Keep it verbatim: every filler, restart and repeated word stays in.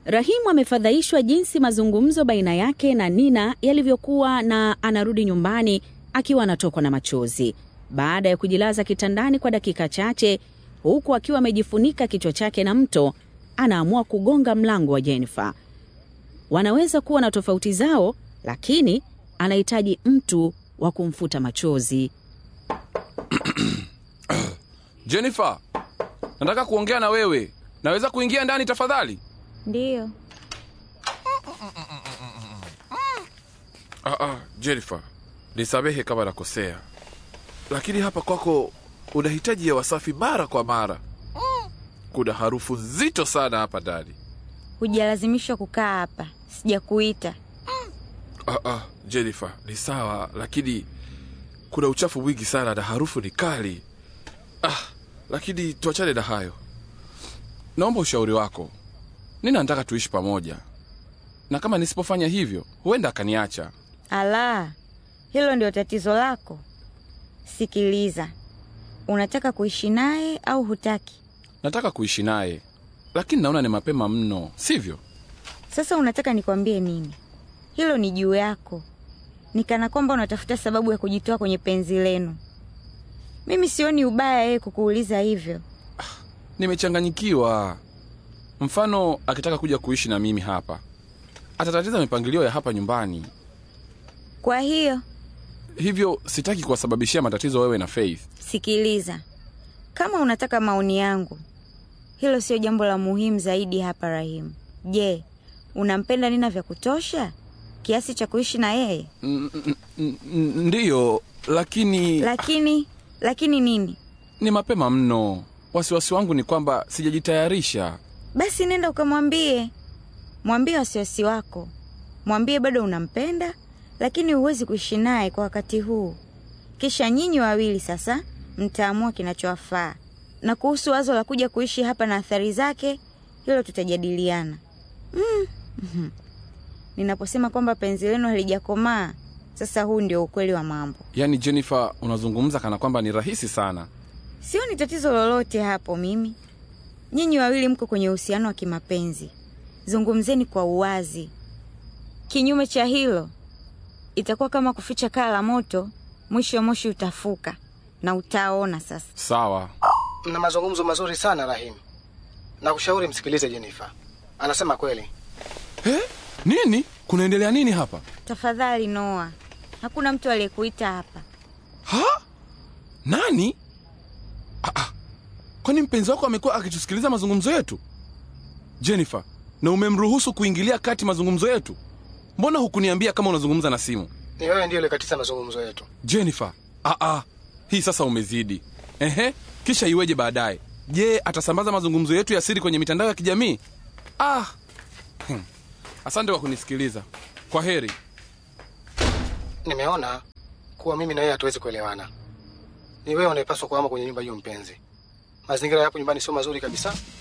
Rahimu amefadhaishwa jinsi mazungumzo baina yake na Nina yalivyokuwa na anarudi nyumbani akiwa anatokwa na machozi. Baada ya kujilaza kitandani kwa dakika chache, huku akiwa amejifunika kichwa chake na mto, anaamua kugonga mlango wa Jennifer. Wanaweza kuwa na tofauti zao, lakini anahitaji mtu wa kumfuta machozi. Jennifer, nataka kuongea na wewe. Naweza kuingia ndani tafadhali? Ndiyo. Ah ah, Jennifer, nisamehe kama nakosea. Lakini hapa kwako unahitaji hewa safi mara kwa mara. Kuna harufu nzito sana hapa ndani. Hujalazimishwa kukaa hapa. Sijakuita. Ah ah, Jennifer, ni sawa, lakini kuna uchafu mwingi sana na harufu ni kali. Ah, lakini tuachane na hayo. Naomba ushauri wako. Nina nataka tuishi pamoja. Na kama nisipofanya hivyo, huenda akaniacha. Ala, hilo ndio tatizo lako. Sikiliza. Unataka kuishi naye au hutaki? Nataka kuishi naye, lakini naona ni mapema mno, sivyo? Sasa unataka nikwambie nini? Hilo ni juu yako. Nikana kwamba unatafuta sababu ya kujitoa kwenye penzi lenu. Mimi sioni ubaya yeye kukuuliza hivyo. Ah, nimechanganyikiwa. Mfano akitaka kuja kuishi na mimi hapa, atatatiza mipangilio ya hapa nyumbani. Kwa hiyo hivyo sitaki kuwasababishia matatizo wewe na Faith. Sikiliza. Kama unataka maoni yangu, hilo sio jambo la muhimu zaidi hapa, Rahimu. Je, unampenda Nina vya kutosha kiasi cha kuishi na yeye? Ndiyo, lakini Lakini lakini nini? Ni mapema mno. Wasiwasi wangu ni kwamba sijajitayarisha. Basi nenda ukamwambie. Mwambie wasiwasi wako. Mwambie bado unampenda, lakini huwezi kuishi naye kwa wakati huu. Kisha nyinyi wawili sasa mtaamua kinachowafaa. Na kuhusu wazo la kuja kuishi hapa na athari zake, hilo tutajadiliana. Mm. Mm-hmm. Ninaposema kwamba penzi lenu halijakomaa, sasa huu ndio ukweli wa mambo. Yaani Jennifer, unazungumza kana kwamba ni rahisi sana. Sio ni tatizo lolote hapo mimi. Nyinyi wawili mko kwenye uhusiano wa kimapenzi. Zungumzeni kwa uwazi. Kinyume cha hilo, itakuwa kama kuficha kaa la moto, mwisho moshi utafuka na utaona sasa. Sawa. Mna mazungumzo mazuri sana, Rahim. Na kushauri msikilize Jennifer. Anasema kweli. Eh? Nini? Kunaendelea nini hapa? Tafadhali Noah. Hakuna mtu aliyekuita hapa. Ha? Nani? Ah ah. Kwani mpenzi wako amekuwa akitusikiliza mazungumzo yetu? Jennifer, na umemruhusu kuingilia kati mazungumzo yetu? Mbona hukuniambia kama unazungumza na simu? Ni wewe ndiye ulikatiza mazungumzo yetu. Jennifer, ah ah. Hii sasa umezidi. Ehe, kisha iweje baadaye? Je, atasambaza mazungumzo yetu ya siri kwenye mitandao ya kijamii? Ah. Hmm. Asante kwa kunisikiliza. Kwa heri. Nimeona kuwa mimi na yeye hatuwezi kuelewana. Ni wewe unayepaswa kuhama kwenye nyumba hiyo, mpenzi. Mazingira yapo nyumbani sio mazuri kabisa.